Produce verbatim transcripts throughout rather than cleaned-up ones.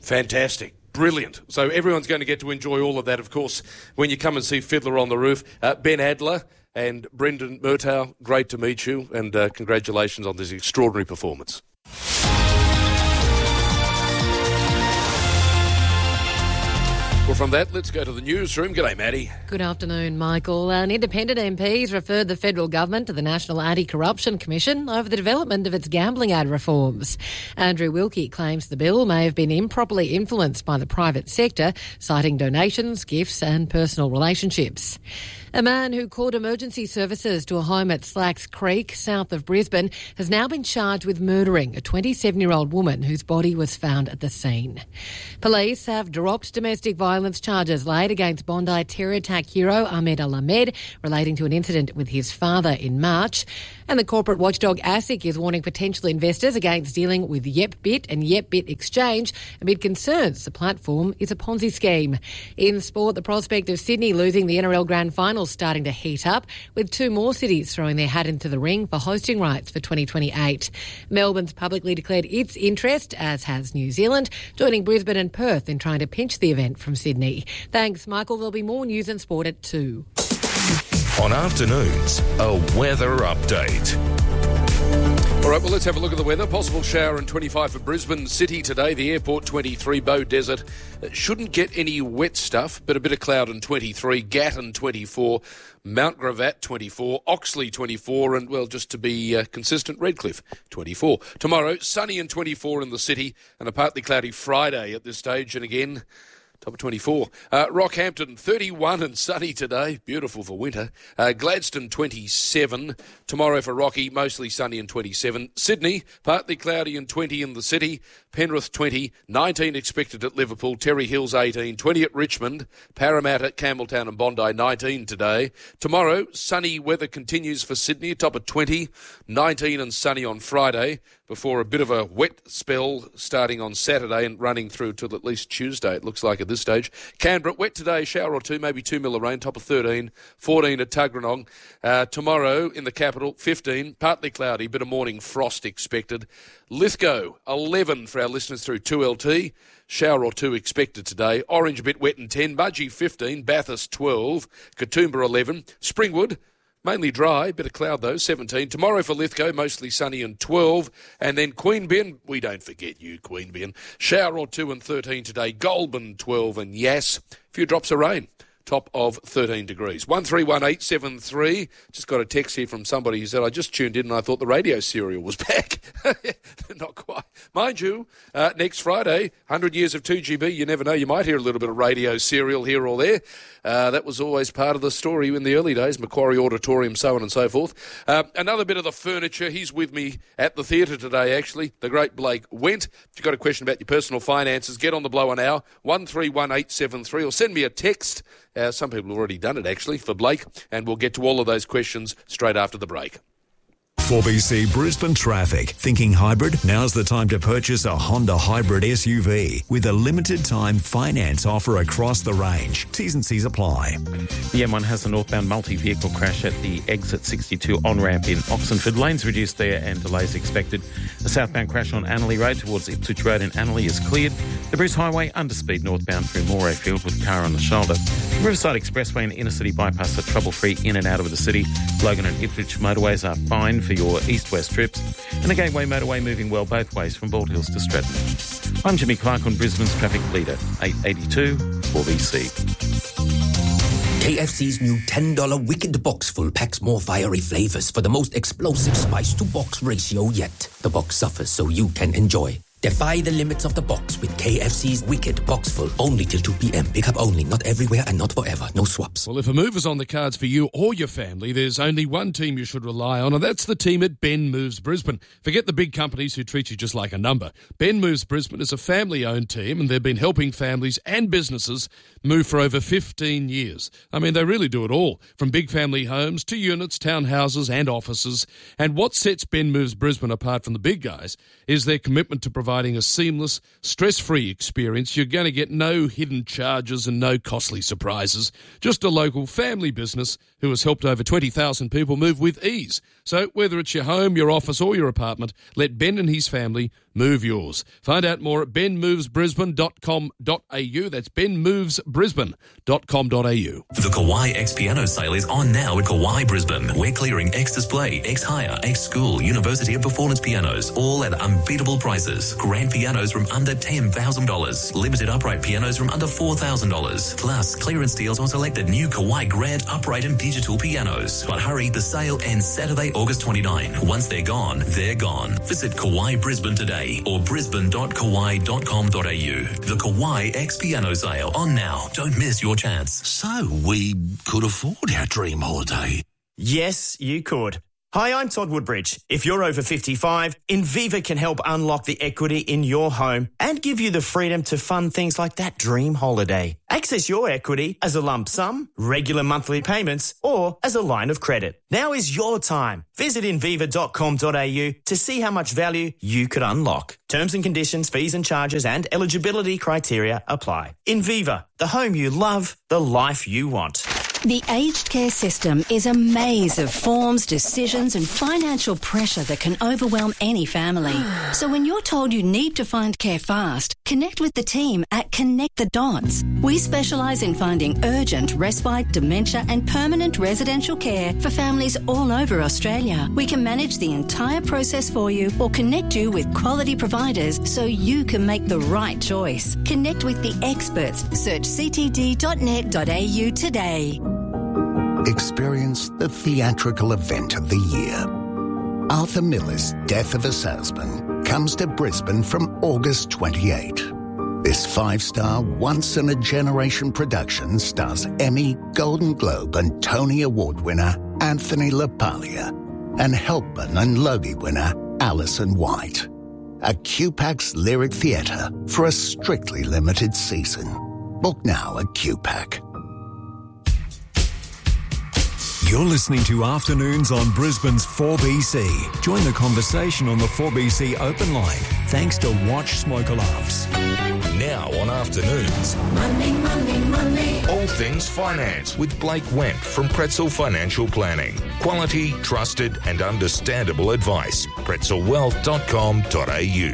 Fantastic. Brilliant. So everyone's going to get to enjoy all of that, of course, when you come and see Fiddler on the Roof. Uh, Ben Adler and Brendan Murtaugh, great to meet you, and uh, congratulations on this extraordinary performance. Well, from that, let's go to the newsroom. G'day, Maddie. Good afternoon, Michael. An independent M P has referred the federal government to the National Anti-Corruption Commission over the development of its gambling ad reforms. Andrew Wilkie claims the bill may have been improperly influenced by the private sector, citing donations, gifts and personal relationships. A man who called emergency services to a home at Slacks Creek, south of Brisbane, has now been charged with murdering a twenty-seven-year-old woman whose body was found at the scene. Police have dropped domestic violence charges laid against Bondi terror attack hero Ahmed Al-Ahmed relating to an incident with his father in March. And the corporate watchdog ASIC is warning potential investors against dealing with YepBit and YepBit Exchange amid concerns the platform is a Ponzi scheme. In sport, the prospect of Sydney losing the N R L Grand Final starting to heat up, with two more cities throwing their hat into the ring for hosting rights for twenty twenty-eight. Melbourne's publicly declared its interest, as has New Zealand, joining Brisbane and Perth in trying to pinch the event from Sydney. Thanks, Michael. There'll be more news and sport at two. On afternoons, a weather update. All right, well, let's have a look at the weather. Possible shower and twenty-five for Brisbane City today. The airport, twenty-three. Bow Desert shouldn't get any wet stuff, but a bit of cloud and twenty-three. Gatton, twenty-four. Mount Gravatt, twenty-four. Oxley, twenty-four. And, well, just to be uh, consistent, Redcliffe, twenty-four. Tomorrow, sunny and twenty-four in the city, and a partly cloudy Friday at this stage. And again, top of twenty-four. Uh, Rockhampton, thirty-one and sunny today. Beautiful for winter. Uh, Gladstone, twenty-seven. Tomorrow for Rocky, mostly sunny and twenty-seven. Sydney, partly cloudy and twenty in the city. Penrith, twenty. nineteen expected at Liverpool. Terry Hills, eighteen. twenty at Richmond. Parramatta, Campbelltown and Bondi, nineteen today. Tomorrow, sunny weather continues for Sydney, top of twenty. nineteen and sunny on Friday, before a bit of a wet spell starting on Saturday and running through till at least Tuesday, it looks like at this stage. Canberra, wet today, shower or two, maybe two mil of rain, top of thirteen. fourteen at Tuggeranong. Uh, tomorrow in the capital, fifteen, partly cloudy, bit of morning frost expected. Lithgow, eleven for our listeners through two L T. Shower or two expected today. Orange a bit wet and ten. Mudgee, fifteen. Bathurst, twelve. Katoomba, eleven. Springwood, mainly dry, bit of cloud though, seventeen. Tomorrow for Lithgow, mostly sunny and twelve. And then Queanbeyan, we don't forget you, Queanbeyan. Shower or two and thirteen today. Goulburn, twelve. And Yass, a few drops of rain. Top of thirteen degrees. one three one eight seven three. Just got a text here from somebody who said, I just tuned in and I thought the radio serial was back. Not quite. Mind you, uh, next Friday, one hundred years of two G B. You never know, you might hear a little bit of radio serial here or there. Uh, that was always part of the story in the early days, Macquarie Auditorium, so on and so forth. Uh, another bit of the furniture. He's with me at the theatre today, actually. The great Blake Went. If you've got a question about your personal finances, get on the blower now, one three one eight seven three, or send me a text. Uh, some people have already done it, actually, for Blake, and we'll get to all of those questions straight after the break. four B C Brisbane Traffic. Thinking hybrid? Now's the time to purchase a Honda Hybrid S U V with a limited time finance offer across the range. T's and C's apply. The M one has a northbound multi-vehicle crash at the exit sixty-two on-ramp in Oxenford. Lanes reduced there and delays expected. A southbound crash on Annerley Road towards Ipswich Road in Annerley is cleared. The Bruce Highway underspeed northbound through Morayfield with car on the shoulder. The Riverside Expressway and inner city bypass are trouble-free in and out of the city. Logan and Ipswich motorways are fine for your east-west trips, and the Gateway motorway moving well both ways from Bald Hills to Stratton. I'm Jimmy Clark on Brisbane's traffic leader, eight eighty-two four B C. K F C's new ten dollar Wicked Box Full packs more fiery flavours for the most explosive spice-to-box ratio yet. The box suffers so you can enjoy. Defy the limits of the box with K F C's Wicked Box Full. Only till two p.m. Pick up only, not everywhere and not forever. No swaps. Well, if a move is on the cards for you or your family, there's only one team you should rely on, and that's the team at Ben Moves Brisbane. Forget the big companies who treat you just like a number. Ben Moves Brisbane is a family-owned team, and they've been helping families and businesses move for over fifteen years. I mean, they really do it all, from big family homes to units, townhouses and offices. And what sets Ben Moves Brisbane apart from the big guys is their commitment to provide providing a seamless, stress-free experience. You're going to get no hidden charges and no costly surprises. Just a local family business who has helped over twenty thousand people move with ease. So whether it's your home, your office or your apartment, let Ben and his family move yours. Find out more at ben moves brisbane dot com dot a u. That's ben moves brisbane dot com dot a u. The Kawai X Piano sale is on now at Kawai Brisbane. We're clearing X Display, X Hire, X School, University of Performance pianos, all at unbeatable prices. Grand pianos from under ten thousand dollars. Limited upright pianos from under four thousand dollars. Plus, clearance deals on selected new Kawai Grand upright and digital pianos. But hurry, the sale ends Saturday, August twenty-ninth. Once they're gone, they're gone. Visit Kawai Brisbane today or brisbane dot kawai dot com dot a u. The Kawai X Piano sale on now. Don't miss your chance. So we could afford our dream holiday. Yes, you could. Hi, I'm Todd Woodbridge. If you're over fifty-five, Inviva can help unlock the equity in your home and give you the freedom to fund things like that dream holiday. Access your equity as a lump sum, regular monthly payments, or as a line of credit. Now is your time. Visit inviva dot com dot a u to see how much value you could unlock. Terms and conditions, fees and charges, and eligibility criteria apply. Inviva, the home you love, the life you want. The aged care system is a maze of forms, decisions and financial pressure that can overwhelm any family. So when you're told you need to find care fast, connect with the team at Connect the Dots. We specialise in finding urgent, respite, dementia and permanent residential care for families all over Australia. We can manage the entire process for you or connect you with quality providers so you can make the right choice. Connect with the experts. Search c t d dot net dot a u today. Experience the theatrical event of the year. Arthur Miller's Death of a Salesman comes to Brisbane from August twenty-eighth. This five-star, once-in-a-generation production stars Emmy, Golden Globe and Tony Award winner Anthony LaPaglia and Helpman and Logie winner Alison White. A Q PAC's Lyric Theatre for a strictly limited season. Book now at Q PAC. You're listening to Afternoons on Brisbane's four B C. Join the conversation on the four B C open line thanks to Watch Smoke Alarms. Now on Afternoons. Money, money, money. All things finance with Blake Went from Pretzel Financial Planning. Quality, trusted and understandable advice. pretzel wealth dot com dot a u.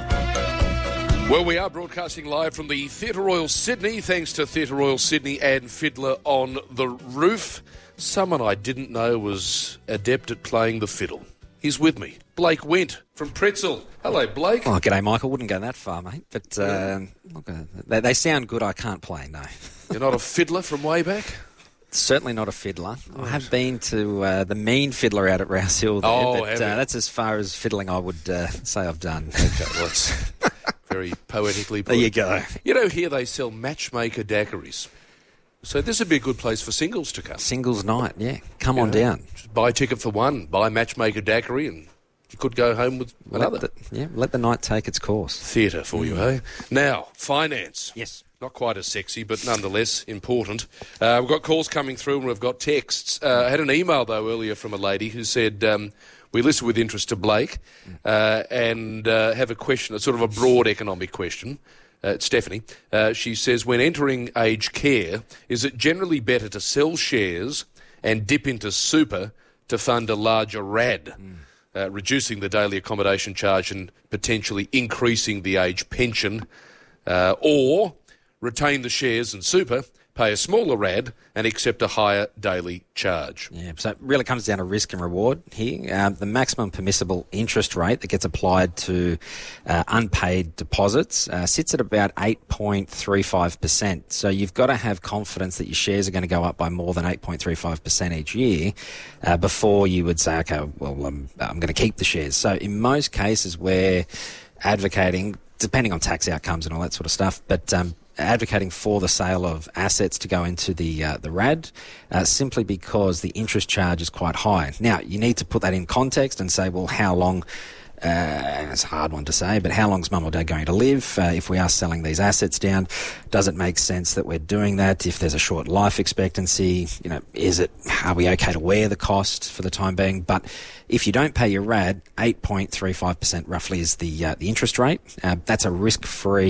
Well, we are broadcasting live from the Theatre Royal Sydney, thanks to Theatre Royal Sydney and Fiddler on the Roof. Someone I didn't know was adept at playing the fiddle. He's with me, Blake Went from Pretzel. Hello, Blake. Oh, g'day, Michael. Wouldn't go that far, mate. But uh, look, uh, they, they sound good. I can't play, no. You're not a fiddler from way back? Certainly not a fiddler. Right. I have been to uh, the Mean Fiddler out at Rouse Hill there, oh, but uh, that's as far as fiddling I would uh, say I've done. Okay, well, it's very poetically put. There you go. You know, here they sell matchmaker daiquiris. So this would be a good place for singles to come. Singles night, yeah. Come you on know, down. Just buy a ticket for one, buy matchmaker daiquiri, and you could go home with another. Let the, yeah, let the night take its course. Theatre for mm. you, eh? Now, finance. Yes. Not quite as sexy, but nonetheless important. Uh, we've got calls coming through and we've got texts. Uh, I had an email, though, earlier from a lady who said, um, we listen with interest to Blake uh, and uh, have a question, a sort of a broad economic question. Uh, it's Stephanie. Uh, she says, when entering aged care, is it generally better to sell shares and dip into super to fund a larger R A D, mm. uh, reducing the daily accommodation charge and potentially increasing the age pension, uh, or retain the shares and super, pay a smaller R A D and accept a higher daily charge? Yeah, so it really comes down to risk and reward here. Um, the maximum permissible interest rate that gets applied to uh, unpaid deposits uh, sits at about eight point three five percent. So you've got to have confidence that your shares are going to go up by more than eight point three five percent each year uh, before you would say, okay, well, um, I'm going to keep the shares. So in most cases we're advocating, depending on tax outcomes and all that sort of stuff, but um, advocating for the sale of assets to go into the uh, the R A D uh, simply because the interest charge is quite high. Now, you need to put that in context and say, well, how long, uh, and it's a hard one to say, but how long is mum or dad going to live uh, if we are selling these assets down? Does it make sense that we're doing that? If there's a short life expectancy, you know, is it, are we okay to wear the cost for the time being? But if you don't pay your R A D, eight point three five percent roughly is the uh, the interest rate. Uh, that's a risk-free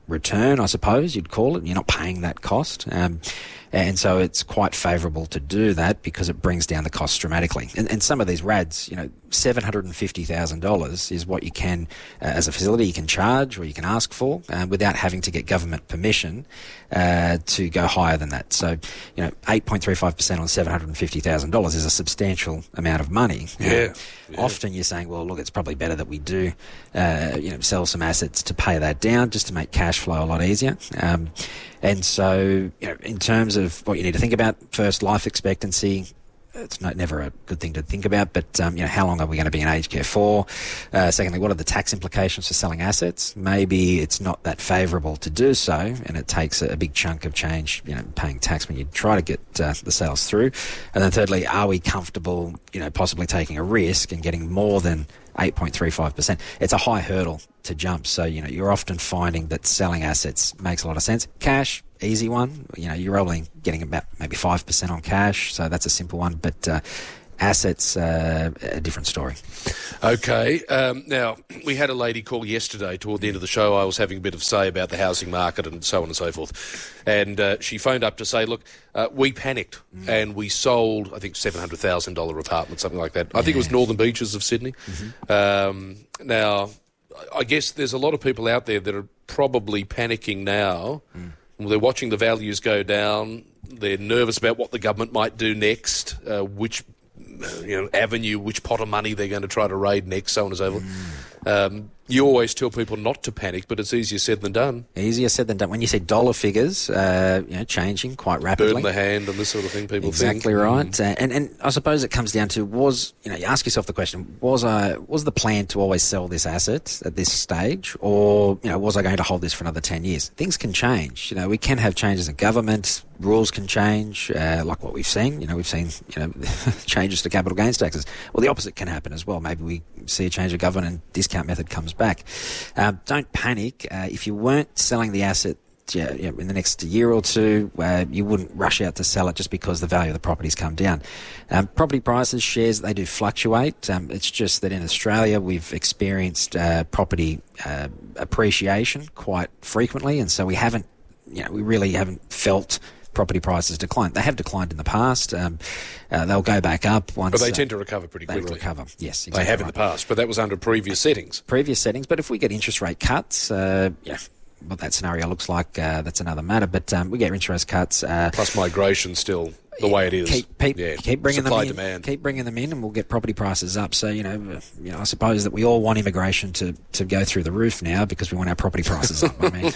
return, I suppose you'd call it. You're not paying that cost. Um, and so it's quite favourable to do that because it brings down the costs dramatically. And, and some of these R A Ds, you know, seven hundred fifty thousand dollars is what you can, uh, as a facility, you can charge or you can ask for uh, without having to get government permission uh, to go higher than that. So, you know, eight point three five percent on seven hundred fifty thousand dollars is a substantial amount of money. Yeah. Uh, yeah. Often you're saying, well, look, it's probably better that we do, uh, you know, sell some assets to pay that down just to make cash flow a lot easier. Um, and so, you know, in terms of what you need to think about, first, life expectancy. It's not, never a good thing to think about, but um, you know, how long are we going to be in aged care for? Uh, secondly, what are the tax implications for selling assets? Maybe it's not that favourable to do so, and it takes a, a big chunk of change, you know, paying tax when you try to get uh, the sales through. And then thirdly, are we comfortable, you know, possibly taking a risk and getting more than eight point three five percent? It's a high hurdle to jump, so you know, you're often finding that selling assets makes a lot of sense. Cash, easy one. You know, you're only getting about maybe five percent on cash, so that's a simple one. But uh, assets, uh, a different story. Okay. Um, now, we had a lady call yesterday toward the end of the show. I was having a bit of say about the housing market and so on and so forth. And uh, she phoned up to say, look, uh, we panicked mm. and we sold, I think, seven hundred thousand dollars apartment, something like that. I yeah. think it was Northern Beaches of Sydney. Mm-hmm. Um, now, I guess there's a lot of people out there that are probably panicking now. Mm. They're watching the values go down. They're nervous about what the government might do next, uh, which you know, avenue, which pot of money they're going to try to raid next, so on and so forth. Mm. Um, you always tell people not to panic, but it's easier said than done. Easier said than done. When you say dollar figures, uh, you know, changing quite rapidly. Bird in the hand and this sort of thing, people exactly think. Exactly right. Mm. Uh, and, and I suppose it comes down to, was, you know, you ask yourself the question, was I, was the plan to always sell this asset at this stage, or, you know, was I going to hold this for another ten years? Things can change. You know, we can have changes in government, rules can change, uh, like what we've seen. You know, we've seen, you know, changes to capital gains taxes. Well, the opposite can happen as well. Maybe we see a change of government and discount method comes back. Uh, don't panic. Uh, if you weren't selling the asset yeah, yeah, in the next year or two, uh, you wouldn't rush out to sell it just because the value of the property's come down. Um, property prices, shares, they do fluctuate. Um, it's just that in Australia we've experienced uh, property uh, appreciation quite frequently, and so we haven't, you know, we really haven't felt property prices decline. They have declined in the past. Um, uh, they'll go back up once. But they tend to recover pretty they quickly. They recover, yes. Exactly they have right. in the past, but that was under previous settings. Previous settings, but if we get interest rate cuts, uh, yeah, what that scenario looks like, uh, that's another matter. But um, we get interest cuts. Uh, Plus migration still the way it is. Keep, keep, yeah. keep bringing Supply, them in. demand. Keep bringing them in, and we'll get property prices up. So you know, you know, I suppose that we all want immigration to, to go through the roof now because we want our property prices up. I mean,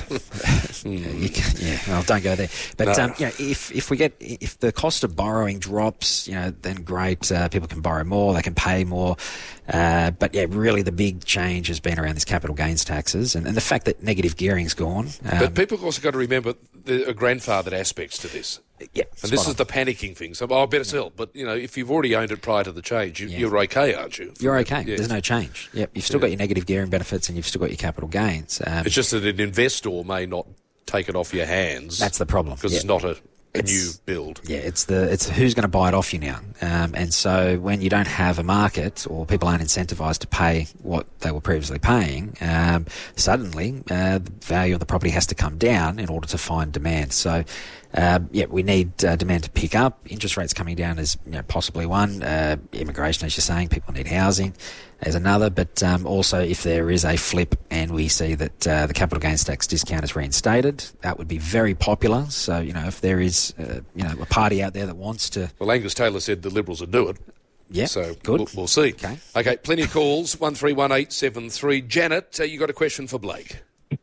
you can, yeah, well, don't go there. But no. um, you know, if if we get if the cost of borrowing drops, you know, then great. Uh, people can borrow more. They can pay more. Uh, but yeah, really, the big change has been around this capital gains taxes and, and the fact that negative gearing's gone. Um, but people have also got to remember there are grandfathered aspects to this. Yeah, and this on. is the panicking thing. So, oh, I better sell. But, you know, if you've already owned it prior to the change, you, yeah. you're okay, aren't you? You're okay. Yes. There's no change. Yep. You've still yeah. got your negative gearing benefits and you've still got your capital gains. Um, it's just that an investor may not take it off your hands. That's the problem. Because yep. it's not a... a It's, new build. Yeah, it's the it's who's going to buy it off you now. Um, and so when you don't have a market or people aren't incentivised to pay what they were previously paying, um, suddenly uh, the value of the property has to come down in order to find demand. So, uh, yeah, we need uh, demand to pick up. Interest rates coming down is you know, possibly one. Uh, immigration, as you're saying, people need housing is another. But um, also if there is a flip and we see that uh, the capital gains tax discount is reinstated, that would be very popular. So, you know, if there is uh, you know, a party out there that wants to... Well, Angus Taylor said the Liberals would do it. Yeah, so good. We'll, we'll see. Okay. Okay, plenty of calls, one three one eight seven three. Janet, uh, you got a question for Blake?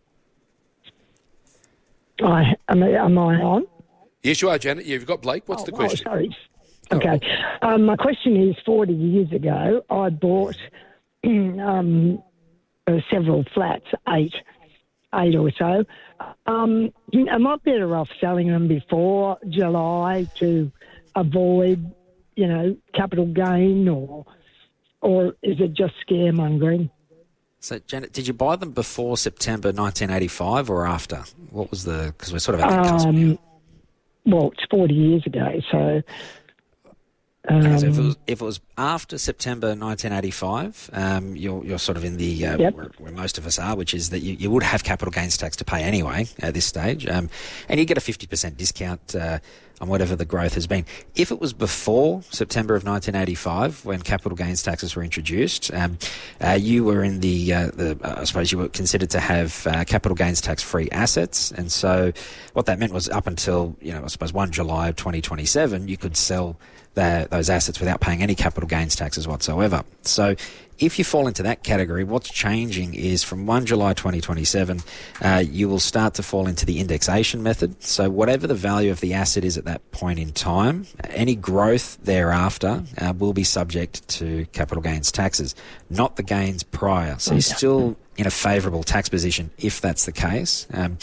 I, am, I, am I on? Yes, you are, Janet. You've got Blake. What's oh, the question? Oh, sorry. Okay. Um, my question is, forty years ago, I bought um, uh, several flats, eight, eight or so. Um, am I better off selling them before July to avoid, you know, capital gain, or or is it just scaremongering? So, Janet, did you buy them before September nineteen eighty-five or after? What was the... Because we're sort of at the cusp um, now. Well, it's forty years ago, so... Um, okay, so if it, was, if it was after September nineteen eighty-five, um, you're, you're sort of in the uh, Yep. where, where most of us are, which is that you, you would have capital gains tax to pay anyway at this stage, um, and you get a fifty percent discount uh, on whatever the growth has been. If it was before September of nineteen eighty-five, when capital gains taxes were introduced, um, uh, you were in the, uh, the uh, I suppose you were considered to have uh, capital gains tax-free assets, and so what that meant was up until, you know, I suppose First of July of twenty twenty-seven, you could sell the, those assets without paying any capital gains taxes whatsoever. So if you fall into that category, what's changing is from First of July twenty twenty-seven, uh, you will start to fall into the indexation method. So whatever the value of the asset is at that point in time, any growth thereafter uh, will be subject to capital gains taxes, not the gains prior. So you're still in a favourable tax position if that's the case. Um,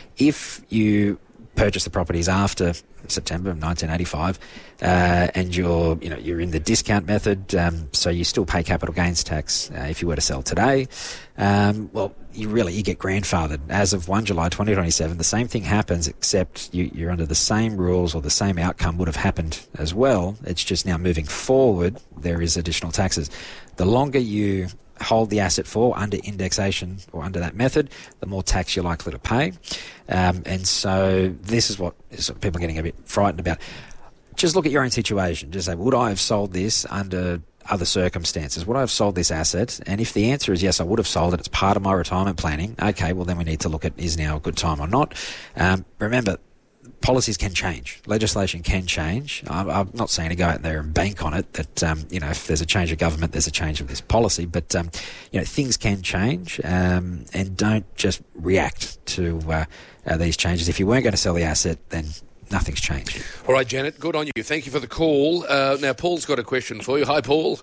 if you purchase the properties after September of nineteen eighty-five, uh, and you're, you know, you're in the discount method, um, so you still pay capital gains tax uh, if you were to sell today. Um, well, you really you get grandfathered as of First of July twenty twenty-seven. The same thing happens, except you, you're under the same rules, or the same outcome would have happened as well. It's just now moving forward, there is additional taxes. The longer you hold the asset for under indexation or under that method, the more tax you're likely to pay. Um, and so this is what is what people are getting a bit frightened about. Just look at your own situation. Just say, would I have sold this under other circumstances? Would I have sold this asset? And if the answer is yes, I would have sold it, it's part of my retirement planning, okay, well then we need to look at, is now a good time or not? Um, remember, policies can change. Legislation can change. I'm, I'm not saying to go out there and bank on it that, um, you know, if there's a change of government, there's a change of this policy. But, um, you know, things can change, um, and don't just react to uh, uh, these changes. If you weren't going to sell the asset, then nothing's changed. All right, Janet, good on you. Thank you for the call. Uh, now, Paul's got a question for you. Hi, Paul.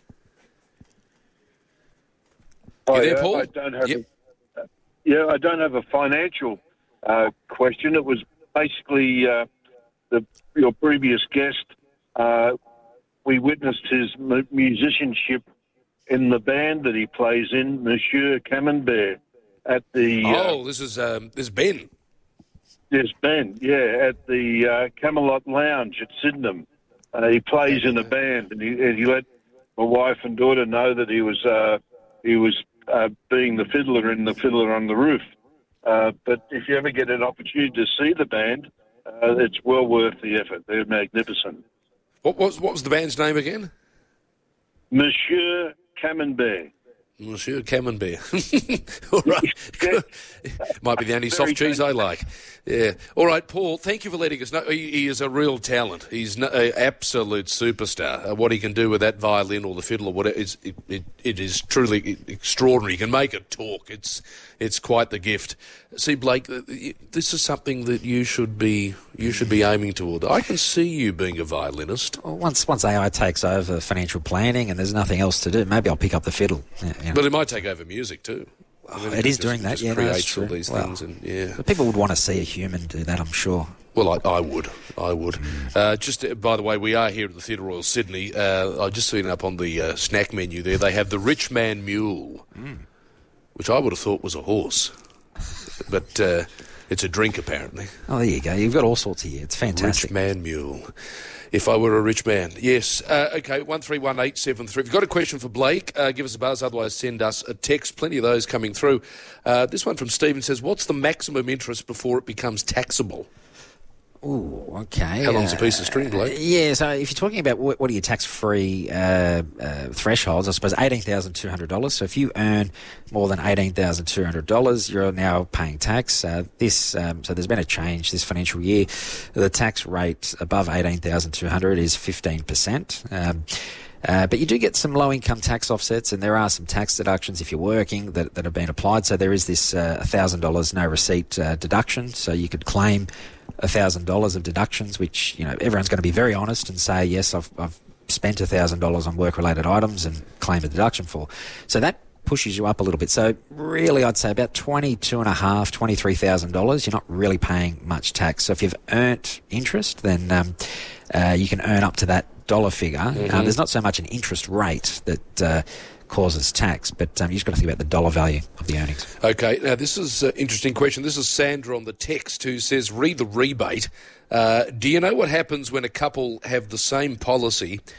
You Hi, there, uh, Paul? I don't have Yep. a, uh, yeah, I don't have a financial uh, question. It was basically uh, the your previous guest. Uh, we witnessed his mu- musicianship in the band that he plays in, Monsieur Camembert, at the. Uh, Oh, this is um, this is Ben. Yes, Ben. Yeah, at the uh, Camelot Lounge at Sydenham. Uh, he plays in a band, and he, and he let my wife and daughter know that he was uh, he was uh, being the fiddler in the Fiddler on the Roof. Uh, but if you ever get an opportunity to see the band, uh, it's well worth the effort. They're magnificent. What was what was the band's name again? Monsieur Camembert. Monsieur Camembert. All right. Might be the only soft cheese I like. Yeah. All right, Paul, thank you for letting us know. He, he is a real talent. He's an absolute superstar. Uh, what he can do with that violin or the fiddle or whatever, it's, it, it, it is truly extraordinary. He can make it talk. It's it's quite the gift. See, Blake, this is something that you should be you should be aiming toward. I can see you being a violinist. Well, once once A I takes over financial planning and there's nothing else to do, maybe I'll pick up the fiddle. Yeah, you know. But it might take over music too. I mean, Oh, it is doing that, just yeah. creates No, that's all true. these Well, things, and yeah. But people would want to see a human do that, I'm sure. Well, I, I would. I would. Uh, just, uh, by the way, we are here at the Theatre Royal Sydney. Uh, I've just seen up on the uh, snack menu there, they have the Rich Man Mule, mm. which I would have thought was a horse. But uh, it's a drink, apparently. Oh, there you go. You've got all sorts here. It's fantastic. Rich Man Mule. If I were a rich man. Yes. Uh, okay, one three one eight seven three. If you've got a question for Blake, uh, give us a buzz. Otherwise, send us a text. Plenty of those coming through. Uh, this one from Stephen says, what's the maximum interest before it becomes taxable? Ooh, okay. How long's uh, a piece of string, Blake? Yeah, so if you're talking about what, what are your tax-free uh, uh, thresholds, I suppose eighteen thousand two hundred dollars. So if you earn more than eighteen thousand two hundred dollars, you're now paying tax. Uh, this um, So there's been a change this financial year. The tax rate above eighteen thousand two hundred dollars is fifteen percent. Um, Uh, but you do get some low-income tax offsets, and there are some tax deductions if you're working that, that have been applied. So there is this uh, one thousand dollars no receipt uh, deduction. So you could claim one thousand dollars of deductions, which, you know, everyone's going to be very honest and say, yes, I've, I've spent one thousand dollars on work-related items and claim a deduction for. So that pushes you up a little bit. So really, I'd say about twenty-two and a half, twenty-three thousand dollars. You're not really paying much tax. So if you've earned interest, then um, uh, you can earn up to that dollar figure. Mm-hmm. Uh, there's not so much an interest rate that uh, causes tax, but um, you just got to think about the dollar value of the earnings. Okay, now this is an interesting question. This is Sandra on the text who says, read the rebate. Uh, do you know what happens when a couple have the same policy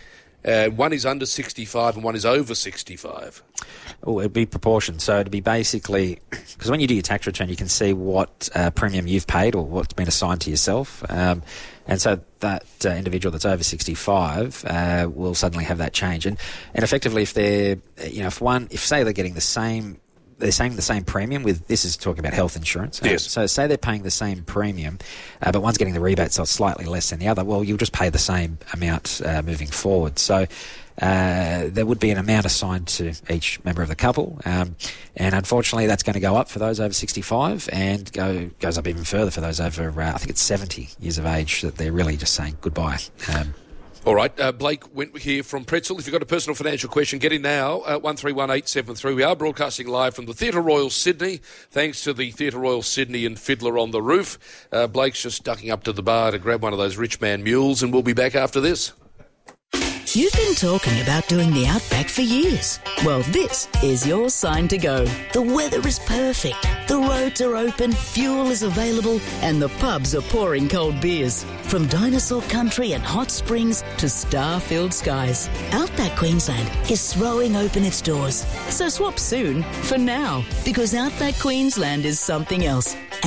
Uh, one is under sixty-five and one is over sixty-five. Oh, it'd be proportion. So it'd be basically, because when you do your tax return, you can see what uh, premium you've paid or what's been assigned to yourself. Um, and so that uh, individual that's over sixty-five uh, will suddenly have that change. And, and effectively, if they're, you know, if one, if say they're getting the same, they're saying the same premium with, this is talking about health insurance. Yes. Uh, so say they're paying the same premium, uh, but one's getting the rebate, so it's slightly less than the other. Well, you'll just pay the same amount uh, moving forward. So uh, there would be an amount assigned to each member of the couple. Um, and unfortunately, that's going to go up for those over sixty-five and go goes up even further for those over, uh, I think it's seventy years of age, that they're really just saying goodbye. Um, All right, uh, Blake Went here from Pretzel. If you've got a personal financial question, get in now, uh, one three one eight seven three. We are broadcasting live from the Theatre Royal Sydney, thanks to the Theatre Royal Sydney and Fiddler on the Roof. Uh, Blake's just ducking up to the bar to grab one of those rich man mules, and we'll be back after this. You've been talking about doing the Outback for years. Well, this is your sign to go. The weather is perfect, the roads are open, fuel is available, and the pubs are pouring cold beers. From dinosaur country and hot springs to star-filled skies, Outback Queensland is throwing open its doors. So swap soon for now, because Outback Queensland is something else.